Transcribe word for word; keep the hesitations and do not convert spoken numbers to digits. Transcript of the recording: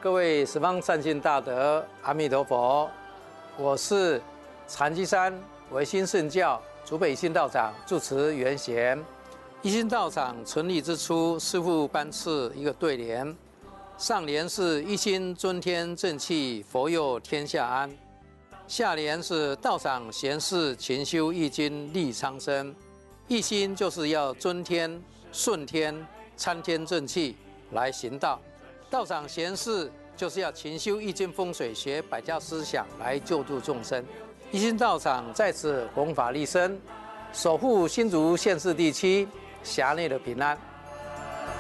各位十方善信大德，阿弥陀佛！我是禅机山维新圣教竹北一心道长住持圆贤。一心道场成立之初，师父颁赐一个对联，上联是一心尊天正气，佛佑天下安；下联是道场贤士勤修易经利苍生。一心就是要尊天顺天参天正气来行道，道场贤士就是要勤修易经风水学百家思想来救度众生。一心道场在此弘法利生，守护新竹县市地区辖内的平安。